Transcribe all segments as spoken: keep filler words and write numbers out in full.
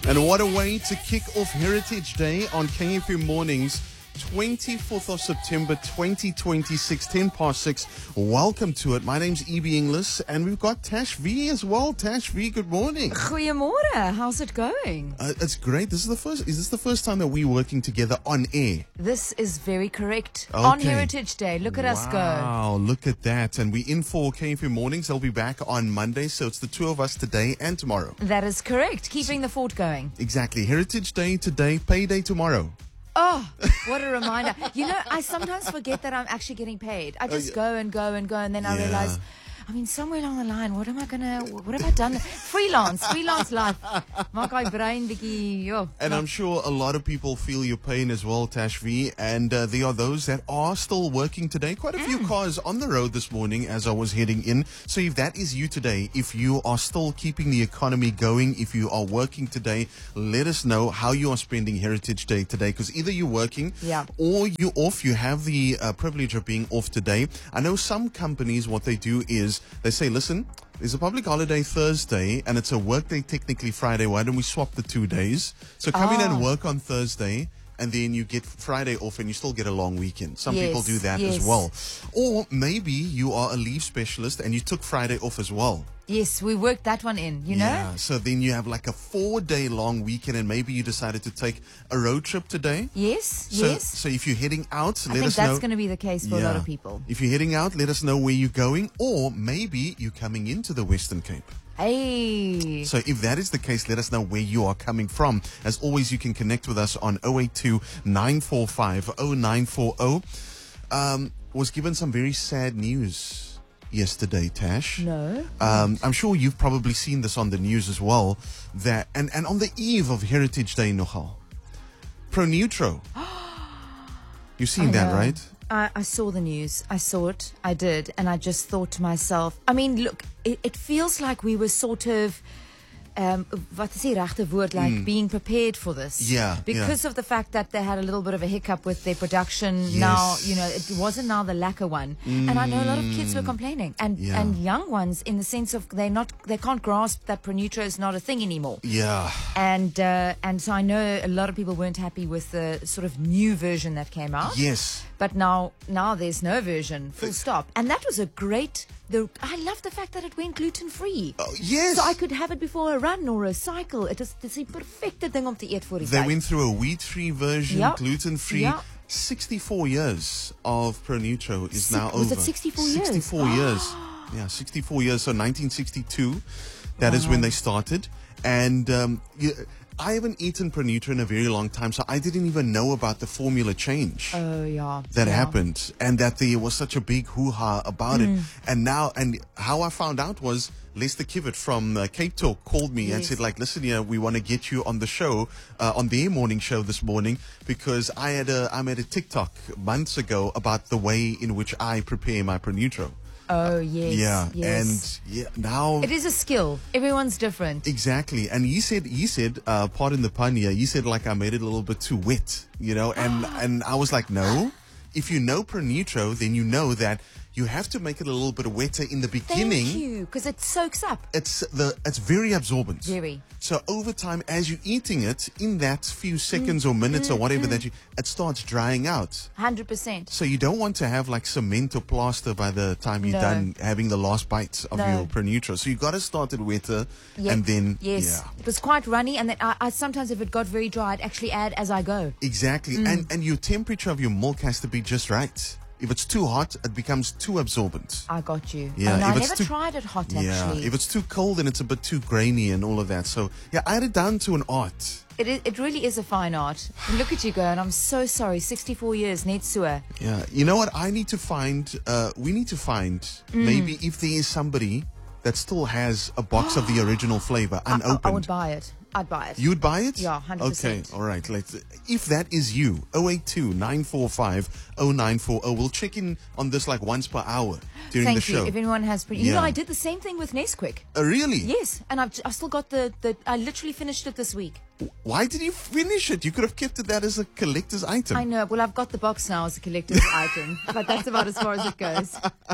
And what a way to kick off Heritage Day on K F M Mornings, twenty-fourth of September, twenty twenty-six, ten past six. Welcome to it. My name's E B Inglis, and we've got Tash V as well. Tash V, good morning. Goeiemorgen. How's it going? Uh, it's great. This is the first. Is this the first time that we're working together on air? This is very correct. Okay. On Heritage Day. Look at wow, us go. Wow, look at that. And we're in for K F M Mornings. They'll be back on Monday, so it's the two of us today and tomorrow. That is correct. Keeping the fort going. Exactly. Heritage Day today, payday tomorrow. Oh, what a reminder. You know, I sometimes forget that I'm actually getting paid. I just yeah. go and go and go, and then Yeah. I realize, I mean, somewhere along the line, what am I going to, what have I done? Freelance, freelance life. Maak my brain bietjie, yo. And I'm sure a lot of people feel your pain as well, Tash V. And uh, there are those that are still working today. Quite a few Mm. cars on the road this morning as I was heading in. So if that is you today, if you are still keeping the economy going, if you are working today, let us know how you are spending Heritage Day today. Because either you're working Yeah. or you're off. You have the uh, privilege of being off today. I know some companies, what they do is they say, listen, there's a public holiday Thursday and it's a work day technically Friday. Why don't we swap the two days? So come in and Ah. work on Thursday and then you get Friday off and you still get a long weekend. Some people Yes, do that yes. as well. Or maybe you are a leave specialist and you took Friday off as well. Yes, we worked that one in, you know? Yeah, so then you have like a four day long weekend and maybe you decided to take a road trip today. Yes, So, yes. so if you're heading out, I let think us know. that's going to be the case for a lot Yeah. of people. If you're heading out, let us know where you're going, or maybe you're coming into the Western Cape. Hey. So if that is the case, let us know where you are coming from. As always, you can connect with us on zero eight two, nine four five, zero nine four zero. Um, was given some very sad news yesterday, Tash. No. Um, I'm sure you've probably seen this on the news as well. That and, and on the eve of Heritage Day, Nogal, Pronutro. You've seen I that, know. right? I, I saw the news. I saw it. I did. And I just thought to myself, I mean, look, it, it feels like we were sort of, um, wat is die regte woord, like being prepared for this. Yeah, Because yeah. of the fact that they had a little bit of a hiccup with their production. Yes. Now, you know, it wasn't now the lacquer one. And I know a lot of kids were complaining. And, Yeah. and young ones in the sense of they're not, they can't grasp that Pronutro is not a thing anymore. Yeah. And, uh, and so I know a lot of people weren't happy with the sort of new version that came out. Yes. But now, now there's no version, full stop. And that was a great. The I love the fact that it went gluten free. Oh, yes. So I could have it before a run or a cycle. It is dis die perfecte ding om te eet voor die They tyd. went through a wheat-free version, Yeah. gluten-free. Yeah. sixty-four years of Pronutro is Six- now was over. it sixty-four years? sixty-four years. Yeah, sixty-four years. So nineteen sixty-two, that is when they started. And um, you, I haven't eaten Pronutro in a very long time, so I didn't even know about the formula change. Oh yeah. that yeah. happened and that there was such a big hoo-ha about Mm. it. And now, and how I found out was Lester Kivett from uh, Cape Talk called me and Yes. said, like, listen, yeah, we want to get you on the show, uh, on their morning show this morning, because I had a, I made a TikTok months ago about the way in which I prepare my Pronutro. Oh yes. Yeah. Yes. And yeah, now. It is a skill. Everyone's different. Exactly. And he said, he said, uh, pardon the pun here, he said like I made it a little bit too wet, you know, and, and I was like, no, if you know Pronutro, then you know that you have to make it a little bit wetter in the beginning. Thank you, because it soaks up. It's the, it's very absorbent. Very. So over time, as you're eating it, in that few seconds or minutes or whatever that you, it starts drying out. Hundred percent. So you don't want to have like cement or plaster by the time you're No. done having the last bite of No. your Pronutro. So you got to start it wetter and then, yes, yeah. it was quite runny, and then I, I sometimes if it got very dry, I'd actually add as I go. Exactly. And and your temperature of your milk has to be just right. If it's too hot, it becomes too absorbent. I got you. Yeah, Oh, no, if I it's never too- tried it hot Yeah. actually. If it's too cold, then it's a bit too grainy and all of that. So yeah, I had it down to an art. It, is, it really is a fine art. And look at you go, and I'm so sorry. sixty-four years, net so. Yeah. You know what? I need to find, uh, we need to find Mm. maybe if there is somebody that still has a box of the original flavor I, I, unopened. I would buy it. I'd buy it. You would buy it? Yeah, one hundred percent. Okay, all right. Let's, if that is you, zero eight two, nine four five, zero nine four zero. We'll check in on this like once per hour during Thank the you. show. If anyone has, you Yeah. know, I did the same thing with Nesquik. Uh, really? Yes, and I've I still got the the. I literally finished it this week. Why did you finish it? You could have kept it that as a collector's item. I know. Well, I've got the box now as a collector's item, but that's about as far as it goes.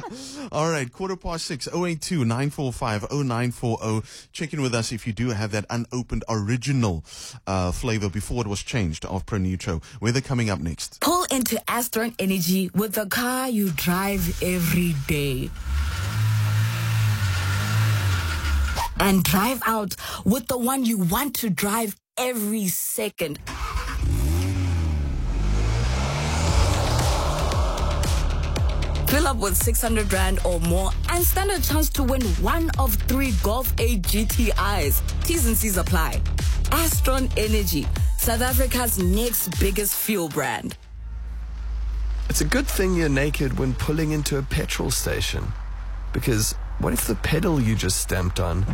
All right, quarter past six, zero eight two, nine four five, zero nine four zero. Check in with us if you do have that unopened original uh, flavor before it was changed of Pro Nutro. Weather coming up next. Pull into Astron Energy with the car you drive every day. And drive out with the one you want to drive every second. Fill up with six hundred rand or more and stand a chance to win one of three Golf eight G T Is. T's and C's apply. Astron Energy, South Africa's next biggest fuel brand. It's a good thing you're naked when pulling into a petrol station. Because what if the pedal you just stamped on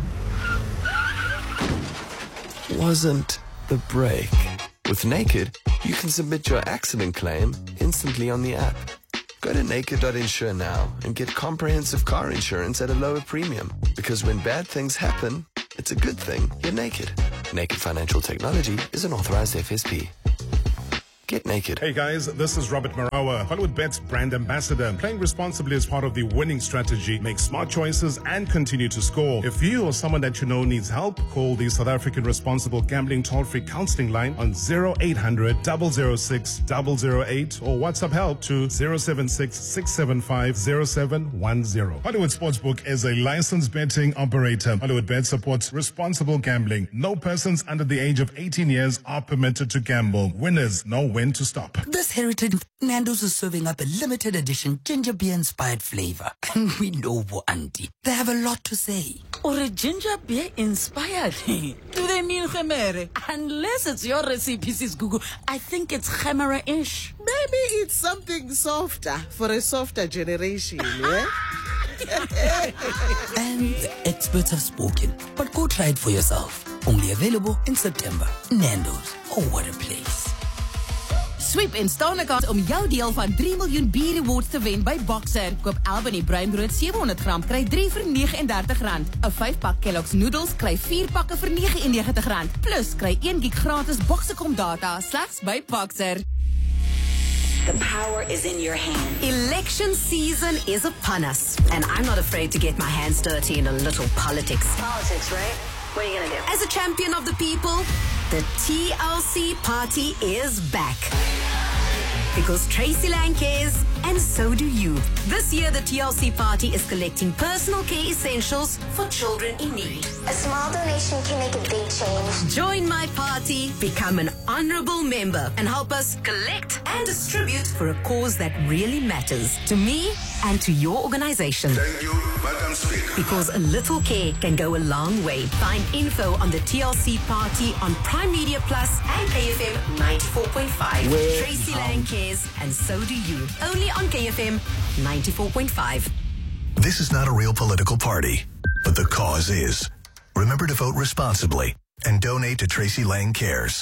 wasn't the brake? With Naked, you can submit your accident claim instantly on the app. Go to naked dot insure now and get comprehensive car insurance at a lower premium. Because when bad things happen, it's a good thing you're naked. Naked Financial Technology is an authorized F S P. Get naked. Hey guys, this is Robert Marawa, HollywoodBets brand ambassador. Playing responsibly is part of the winning strategy. Make smart choices and continue to score. If you or someone that you know needs help, call the South African Responsible Gambling toll-free counseling line on zero eight hundred, double oh six, double oh eight or WhatsApp help to zero seven six, six seven five, zero seven one zero. Hollywood Sportsbook is a licensed betting operator. HollywoodBet supports responsible gambling. No persons under the age of eighteen years are permitted to gamble. Winners know when to stop. This heritage, Nando's is serving up a limited edition ginger beer inspired flavor. And we know what, Auntie. They have a lot to say. Or a ginger beer inspired? Do they mean gemere? Unless it's your recipe, sis Google. I think it's gemere-ish. Maybe it's something softer for a softer generation, yeah? And the experts have spoken. But go try it for yourself. Only available in September. Nando's. Oh, what a place. Sweep en staan 'n kans om jou deel van drie miljoen bier rewards te wen by Boxer. Koop Albany bruinbrood sewe-honderd gram, kry drie vir negentig en dertig rand. 'n vyf pak Kellogg's noodles kry vier pakke vir negentig en negentig rand. Plus kry een gig gratis Boxecom data slegs by Boxer. The power is in your hand. Election season is upon us, and I'm not afraid to get my hands dirty in a little politics. Politics, right? What are you going to do? As a champion of the people, the T L C party is back. Because Tracy Lang cares, and so do you. This year, the T L C party is collecting personal care essentials for children in need. A small donation can make a big change. Join my party, become an honorable member, and help us collect and distribute for a cause that really matters to me and to your organization. Thank you, Madam Speaker. Because a little care can go a long way. Find info on the T L C party on Prime Media Plus and K F M ninety-four point five. Where Tracy Lang cares, and so do you. Only on K F M ninety-four point five. This is not a real political party, but the cause is. Remember to vote responsibly and donate to Tracy Lang Cares.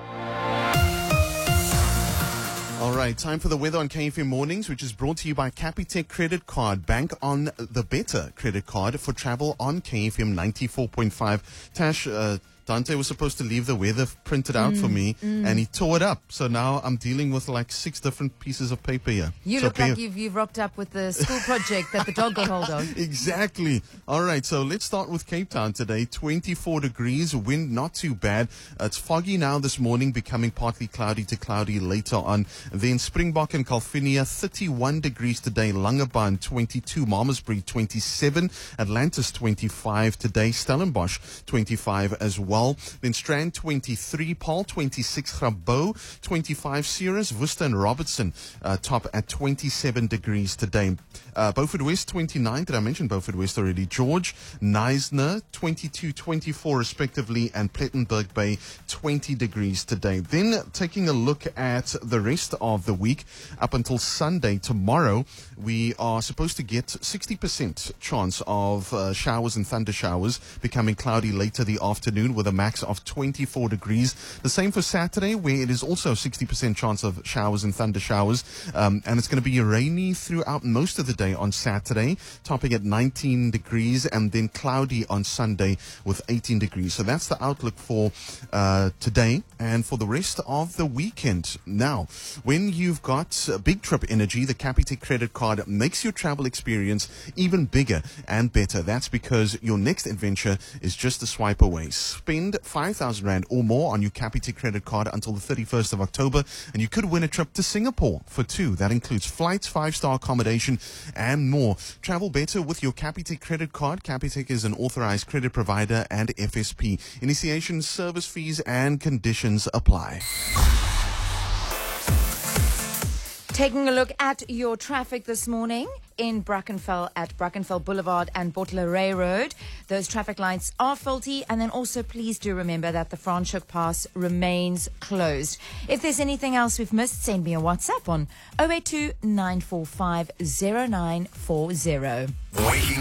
All right, time for the weather on K F M Mornings, which is brought to you by Capitec Credit Card. Bank on the better credit card for travel on K F M ninety-four point five. Tash, uh, Dante was supposed to leave the weather printed out mm, for me, mm. and he tore it up. So now I'm dealing with like six different pieces of paper here. You so look like you've, you've rocked up with the school project that the dog got hold of. Exactly. All right, so let's start with Cape Town today. twenty-four degrees, wind not too bad. Uh, it's foggy now this morning, becoming partly cloudy to cloudy later on. Then Springbok and Calvinia, thirty-one degrees today. Langebaan, twenty-two. Malmesbury, twenty-seven. Atlantis, twenty-five today. Stellenbosch, twenty-five as well. Then Strand, twenty-three. Paul, twenty-six. Grabouw, twenty-five. Ceres, Worcester and Robertson uh, top at twenty-seven degrees today. Uh, Beaufort West, twenty-nine. Did I mention Beaufort West already? George, Knysna, twenty-two, twenty-four respectively, and Plettenberg Bay, twenty degrees today. Then taking a look at the rest of the week up until Sunday, tomorrow, we are supposed to get sixty percent chance of uh, showers and thunder showers, becoming cloudy later the afternoon with a max of twenty-four degrees. The same for Saturday, where it is also sixty percent chance of showers and thunder showers. Um, and it's going to be rainy throughout most of the day on Saturday, topping at nineteen degrees, and then cloudy on Sunday with eighteen degrees. So that's the outlook for uh, today and for the rest of the weekend. Now, when you've got uh, Big Trip Energy, the Capitec credit card makes your travel experience even bigger and better. That's because your next adventure is just a swipe away. spend five thousand rand or more on your Capitec credit card until the thirty-first of October, and you could win a trip to Singapore for two. That includes flights, five-star accommodation, and more. Travel better with your Capitec credit card. Capitec is an authorized credit provider and F S P. Initiation, service fees, and conditions apply. Taking a look at your traffic this morning in Brackenfell at Brackenfell Boulevard and Bottleray Road. Those traffic lights are faulty, and then also please do remember that the Franschhoek Pass remains closed. If there's anything else we've missed, send me a WhatsApp on zero eight two nine four five zero nine four zero. Waking